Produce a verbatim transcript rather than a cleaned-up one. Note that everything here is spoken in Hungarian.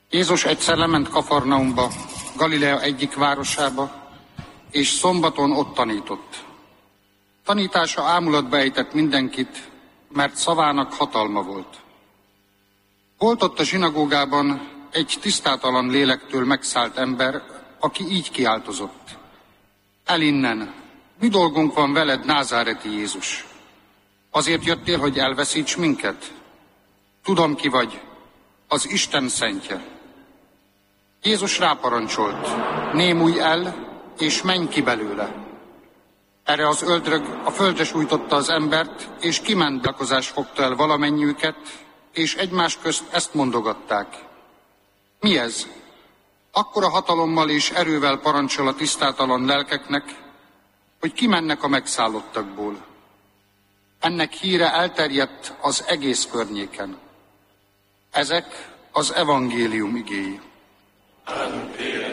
Jézus egyszer lement Kafarnaumba, Galilea egyik városába, és szombaton ott tanított. Tanítása ámulatba ejtett mindenkit, mert szavának hatalma volt. Volt ott a zsinagógában egy tisztátalan lélektől megszállt ember, aki így kiáltozott: el innen, mi dolgunk van veled, názáreti Jézus? Azért jöttél, hogy elveszíts minket? Tudom, ki vagy, az Isten szentje. Jézus ráparancsolt: némulj el, és menj ki belőle. Erre az öldrög a földre sújtotta az embert, és kiment beakozás fogta el valamennyiüket, és egymás közt ezt mondogatták: mi ez? Akkora hatalommal és erővel parancsol a tisztátalan lelkeknek, hogy kimennek a megszállottakból. Ennek híre elterjedt az egész környéken. Ezek az evangélium igéi.